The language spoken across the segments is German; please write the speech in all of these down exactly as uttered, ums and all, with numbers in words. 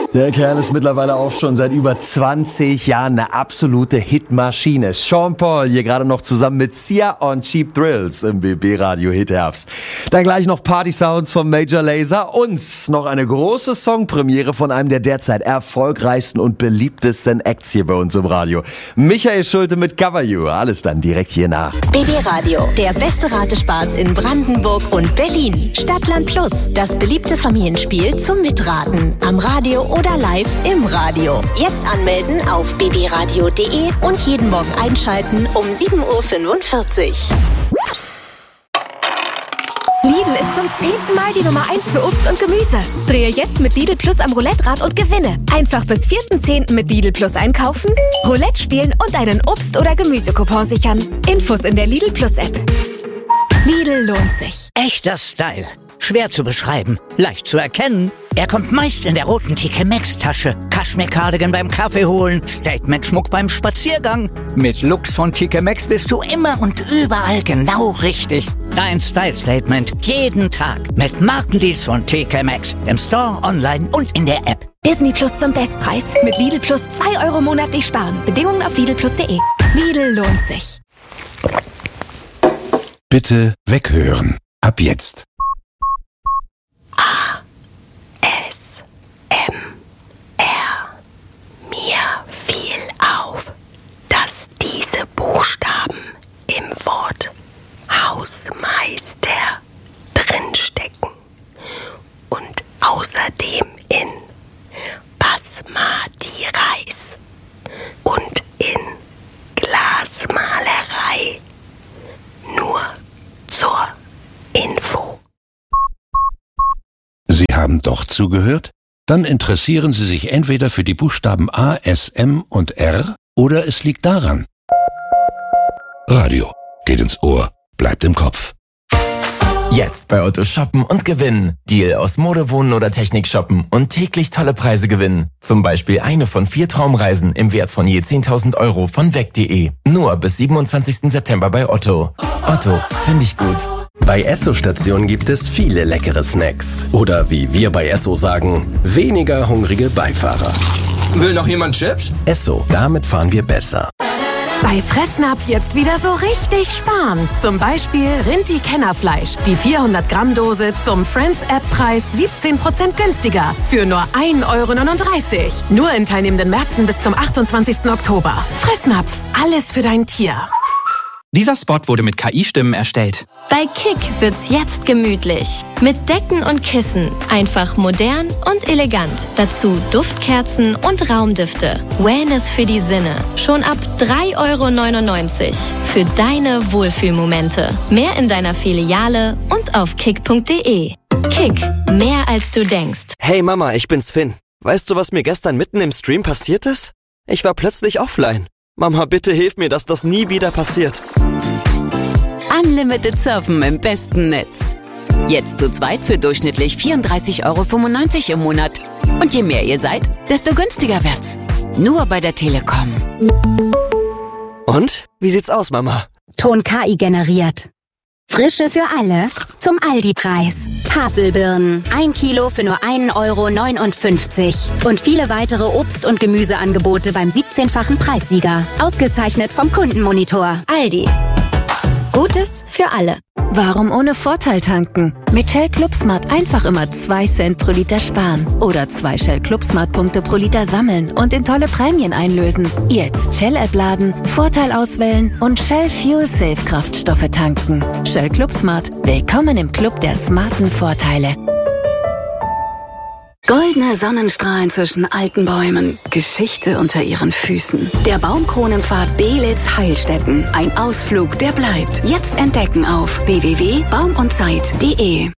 Der Kerl ist mittlerweile auch schon seit über zwanzig Jahren eine absolute Hitmaschine. Sean Paul hier gerade noch zusammen mit Sia und Cheap Thrills im B B-Radio Hitherbst. Dann gleich noch Party-Sounds von Major Lazer und noch eine große Songpremiere von einem der derzeit erfolgreichsten und beliebtesten Acts hier bei uns im Radio. Michael Schulte mit Cover You. Alles dann direkt hier nach. B B-Radio, der beste Ratespaß in Brandenburg und Berlin. Stadtland Plus, das beliebte Familienspiel zum Mitraten. Am Radio oder live im Radio. Jetzt anmelden auf b b radio punkt d e und jeden Morgen einschalten um sieben Uhr fünfundvierzig. Lidl ist zum zehnten Mal die Nummer eins für Obst und Gemüse. Drehe jetzt mit Lidl Plus am Roulette-Rad und gewinne. Einfach bis vierten zehnten mit Lidl Plus einkaufen, Roulette spielen und einen Obst- oder Gemüsecoupon sichern. Infos in der Lidl Plus App. Lidl lohnt sich. Echter Style. Schwer zu beschreiben, leicht zu erkennen. Er kommt meist in der roten T K Maxx Tasche. Cashmere-Cardigan beim Kaffee holen, Statement-Schmuck beim Spaziergang. Mit Looks von T K Maxx bist du immer und überall genau richtig. Dein Style-Statement jeden Tag mit Markendeals von T K Maxx. Im Store, online und in der App. Disney Plus zum Bestpreis. Mit Lidl Plus zwei Euro monatlich sparen. Bedingungen auf lidl plus punkt de. Lidl lohnt sich. Bitte weghören. Ab jetzt. A, S, M, R. Mir fiel auf, dass diese Buchstaben im Wort Hausmeister drinstecken und außerdem in Basmati-Reis und in Glasmalerei. Nur zur Info. Sie haben doch zugehört? Dann interessieren Sie sich entweder für die Buchstaben A, S, M und R oder es liegt daran. Radio geht ins Ohr, bleibt im Kopf. Jetzt bei Otto shoppen und gewinnen. Deal aus Mode, Wohnen oder Technik shoppen und täglich tolle Preise gewinnen. Zum Beispiel eine von vier Traumreisen im Wert von je zehntausend Euro von weg punkt de. Nur bis siebenundzwanzigsten September bei Otto. Otto, finde ich gut. Bei Esso-Stationen gibt es viele leckere Snacks. Oder wie wir bei Esso sagen, weniger hungrige Beifahrer. Will noch jemand Chips? Esso, damit fahren wir besser. Bei Fressnapf jetzt wieder so richtig sparen. Zum Beispiel Rinti-Kennerfleisch. Die vierhundert Gramm Dose zum Friends-App-Preis siebzehn Prozent günstiger. Für nur ein Euro neununddreißig. Nur in teilnehmenden Märkten bis zum achtundzwanzigsten Oktober. Fressnapf, alles für dein Tier. Dieser Spot wurde mit K I-Stimmen erstellt. Bei Kick wird's jetzt gemütlich. Mit Decken und Kissen. Einfach modern und elegant. Dazu Duftkerzen und Raumdüfte. Wellness für die Sinne. Schon ab drei Euro neunundneunzig. Für deine Wohlfühlmomente. Mehr in deiner Filiale und auf kick punkt de. Kick. Mehr als du denkst. Hey Mama, ich bin's Finn. Weißt du, was mir gestern mitten im Stream passiert ist? Ich war plötzlich offline. Mama, bitte hilf mir, dass das nie wieder passiert. Unlimited Surfen im besten Netz. Jetzt zu zweit für durchschnittlich vierunddreißig Euro fünfundneunzig im Monat. Und je mehr ihr seid, desto günstiger wird's. Nur bei der Telekom. Und? Wie sieht's aus, Mama? Ton K I generiert. Frische für alle zum Aldi-Preis. Tafelbirnen, ein Kilo für nur ein Euro neunundfünfzig. Und viele weitere Obst- und Gemüseangebote beim siebzehnfachen Preissieger. Ausgezeichnet vom Kundenmonitor. Aldi. Gutes für alle. Warum ohne Vorteil tanken? Mit Shell ClubSmart einfach immer zwei Cent pro Liter sparen. Oder zwei Shell ClubSmart Punkte pro Liter sammeln und in tolle Prämien einlösen. Jetzt Shell-App laden, Vorteil auswählen und Shell Fuel Safe Kraftstoffe tanken. Shell ClubSmart. Willkommen im Club der smarten Vorteile. Goldene Sonnenstrahlen zwischen alten Bäumen, Geschichte unter ihren Füßen. Der Baumkronenpfad Belitz-Heilstätten. Ein Ausflug, der bleibt. Jetzt entdecken auf w w w punkt baum und zeit punkt de.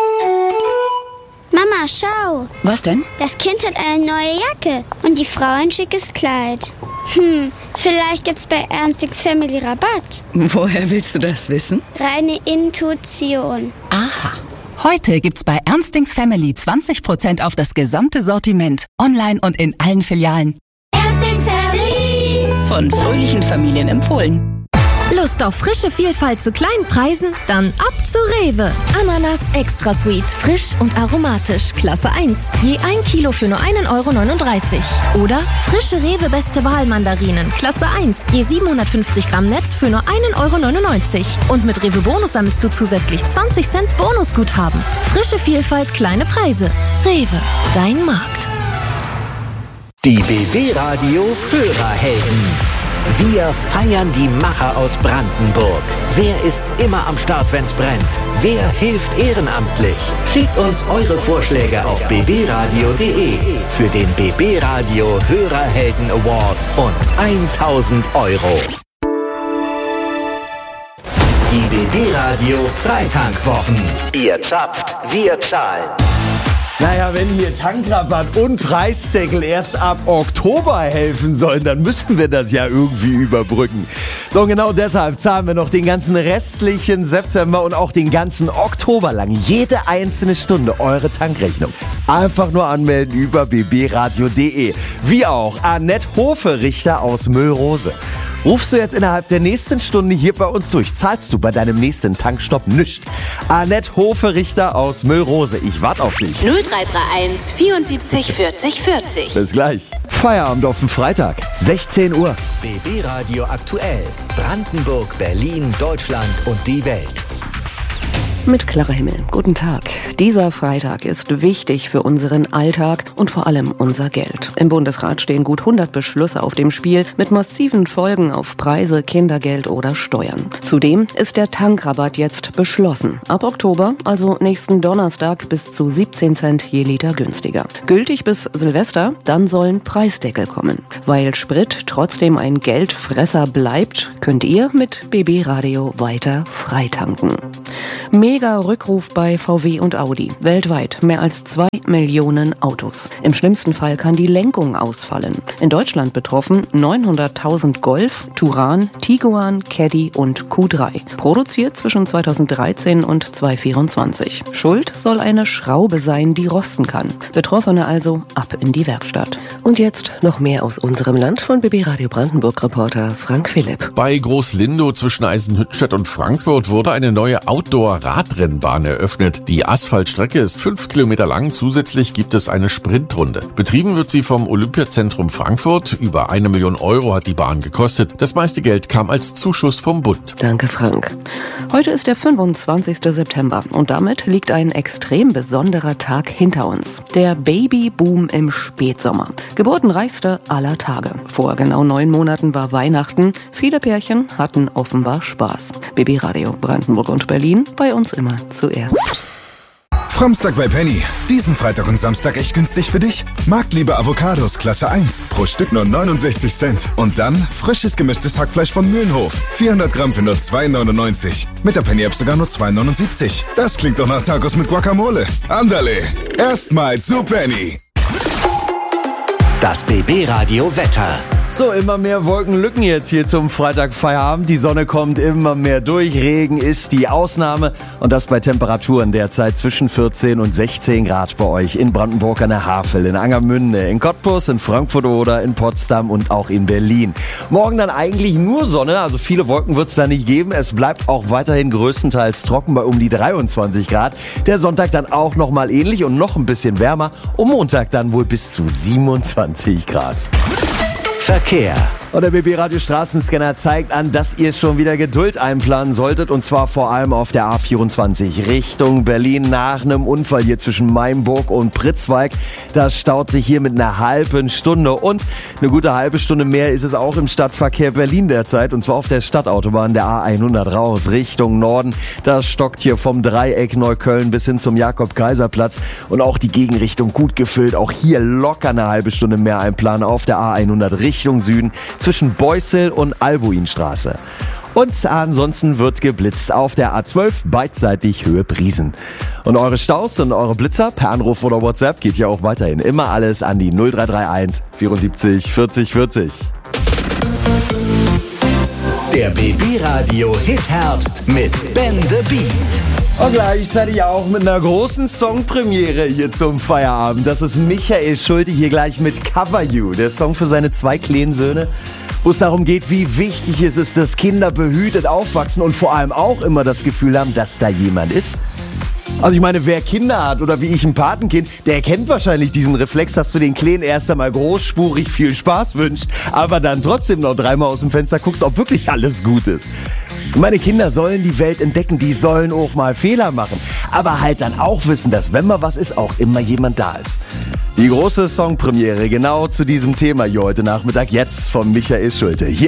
Mama, schau. Was denn? Das Kind hat eine neue Jacke und die Frau ein schickes Kleid. Hm, vielleicht gibt's bei Ernstings Family Rabatt. Woher willst du das wissen? Reine Intuition. Aha. Heute gibt's bei Ernstings Family zwanzig Prozent auf das gesamte Sortiment. Online und in allen Filialen. Ernstings Family. Von fröhlichen Familien empfohlen. Lust auf frische Vielfalt zu kleinen Preisen? Dann ab zu Rewe. Ananas Extra Sweet, frisch und aromatisch, Klasse eins. Je ein Kilo für nur einen Euro neununddreißig. Oder frische Rewe Beste Wahl Mandarinen, Klasse eins. Je siebenhundertfünfzig Gramm Netz für nur einen Euro neunundneunzig. Und mit Rewe Bonus sammelst du zusätzlich zwanzig Cent Bonusguthaben. Frische Vielfalt, kleine Preise. Rewe, dein Markt. Die B B-Radio Hörerhelden. Wir feiern die Macher aus Brandenburg. Wer ist immer am Start, wenn's brennt? Wer hilft ehrenamtlich? Schickt uns eure Vorschläge auf b b radio punkt de für den B B-Radio Hörerhelden Award und tausend Euro. Die B B-Radio Freitankwwochen. Ihr zapft, wir zahlen. Naja, wenn hier Tankrabatt und Preisdeckel erst ab Oktober helfen sollen, dann müssen wir das ja irgendwie überbrücken. So, und genau deshalb zahlen wir noch den ganzen restlichen September und auch den ganzen Oktober lang jede einzelne Stunde eure Tankrechnung. Einfach nur anmelden über b b radio punkt de. Wie auch Annette Hoferichter aus Müllrose. Rufst du jetzt innerhalb der nächsten Stunde hier bei uns durch, zahlst du bei deinem nächsten Tankstopp nichts. Annette Hoferichter aus Müllrose, ich warte auf dich. null drei drei eins vierundsiebzig vierzig vierzig. Bis gleich. Feierabend auf den Freitag, sechzehn Uhr. B B-Radio aktuell. Brandenburg, Berlin, Deutschland und die Welt. Mit Clara Himmel. Guten Tag. Dieser Freitag ist wichtig für unseren Alltag und vor allem unser Geld. Im Bundesrat stehen gut hundert Beschlüsse auf dem Spiel mit massiven Folgen auf Preise, Kindergeld oder Steuern. Zudem ist der Tankrabatt jetzt beschlossen. Ab Oktober, also nächsten Donnerstag, bis zu siebzehn Cent je Liter günstiger. Gültig bis Silvester, dann sollen Preisdeckel kommen. Weil Sprit trotzdem ein Geldfresser bleibt, könnt ihr mit B B-Radio weiter freitanken. Mega Rückruf bei V W und Audi. Weltweit mehr als zwei Millionen Autos. Im schlimmsten Fall kann die Lenkung ausfallen. In Deutschland betroffen neunhunderttausend Golf, Touran, Tiguan, Caddy und Q drei. Produziert zwischen zweitausenddreizehn und zweitausendvierundzwanzig. Schuld soll eine Schraube sein, die rosten kann. Betroffene also ab in die Werkstatt. Und jetzt noch mehr aus unserem Land von B B-Radio Brandenburg-Reporter Frank Philipp. Bei Groß-Lindow zwischen Eisenhüttenstadt und Frankfurt wurde eine neue Outdoor-Radrennbahn eröffnet. Die Asphaltstrecke ist fünf Kilometer lang. Zusätzlich gibt es eine Sprintrunde. Betrieben wird sie vom Olympiazentrum Frankfurt. Über eine Million Euro hat die Bahn gekostet. Das meiste Geld kam als Zuschuss vom Bund. Danke, Frank. Heute ist der fünfundzwanzigster September und damit liegt ein extrem besonderer Tag hinter uns. Der Babyboom im Spätsommer. Geburtenreichste aller Tage. Vor genau neun Monaten war Weihnachten. Viele Pärchen hatten offenbar Spaß. B B-Radio Brandenburg und Berlin, bei uns immer zuerst. Framstag bei Penny. Diesen Freitag und Samstag echt günstig für dich. Marktliebe Avocados Klasse eins. Pro Stück nur neunundsechzig Cent. Und dann frisches gemischtes Hackfleisch von Mühlenhof. vierhundert Gramm für nur zwei neunundneunzig. Mit der Penny-App sogar nur zwei neunundsiebzig. Das klingt doch nach Tacos mit Guacamole. Andale. Erstmals zu Penny. Das B B-Radio Wetter. So, immer mehr Wolkenlücken jetzt hier zum Freitagfeierabend. Die Sonne kommt immer mehr durch. Regen ist die Ausnahme. Und das bei Temperaturen derzeit zwischen vierzehn und sechzehn Grad bei euch in Brandenburg an der Havel, in Angermünde, in Cottbus, in Frankfurt oder in Potsdam und auch in Berlin. Morgen dann eigentlich nur Sonne, also viele Wolken wird es da nicht geben. Es bleibt auch weiterhin größtenteils trocken bei um die dreiundzwanzig Grad. Der Sonntag dann auch nochmal ähnlich und noch ein bisschen wärmer. Und Montag dann wohl bis zu siebenundzwanzig Grad. Verkehr. Und der B B-Radio Straßenscanner zeigt an, dass ihr schon wieder Geduld einplanen solltet. Und zwar vor allem auf der A vierundzwanzig Richtung Berlin nach einem Unfall hier zwischen Mainburg und Pritzwalk. Das staut sich hier mit einer halben Stunde. Und eine gute halbe Stunde mehr ist es auch im Stadtverkehr Berlin derzeit. Und zwar auf der Stadtautobahn der A hundert raus Richtung Norden. Das stockt hier vom Dreieck Neukölln bis hin zum Jakob-Kaiser-Platz. Und auch die Gegenrichtung gut gefüllt. Auch hier locker eine halbe Stunde mehr einplanen auf der A hundert Richtung Süden. Zwischen Beußel und Albuinstraße. Und ansonsten wird geblitzt auf der A zwölf beidseitig Höhe Briesen. Und eure Staus und eure Blitzer per Anruf oder WhatsApp geht ja auch weiterhin. Immer alles an die null drei drei eins vierundsiebzig vierzig vierzig. Der B B-Radio Hit Herbst mit Ben the Beat. Und gleichzeitig auch mit einer großen Songpremiere hier zum Feierabend. Das ist Michael Schulte hier gleich mit Cover You, der Song für seine zwei kleinen Söhne, wo es darum geht, wie wichtig es ist, dass Kinder behütet aufwachsen und vor allem auch immer das Gefühl haben, dass da jemand ist. Also ich meine, wer Kinder hat oder wie ich ein Patenkind, der kennt wahrscheinlich diesen Reflex, dass du den Kleinen erst einmal großspurig viel Spaß wünschst, aber dann trotzdem noch dreimal aus dem Fenster guckst, ob wirklich alles gut ist. Meine Kinder sollen die Welt entdecken, die sollen auch mal Fehler machen, aber halt dann auch wissen, dass wenn mal was ist, auch immer jemand da ist. Die große Songpremiere genau zu diesem Thema hier heute Nachmittag jetzt von Michael Schulte. Hier